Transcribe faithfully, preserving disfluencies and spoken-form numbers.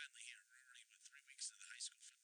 finally here. We're already, what, three weeks into the high school